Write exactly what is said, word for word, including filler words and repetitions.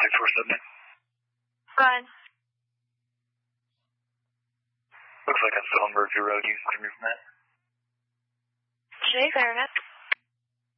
six four seven. Go ahead. Looks like I'm still on Murphy Road. You can clear me from that. Jay, fair enough.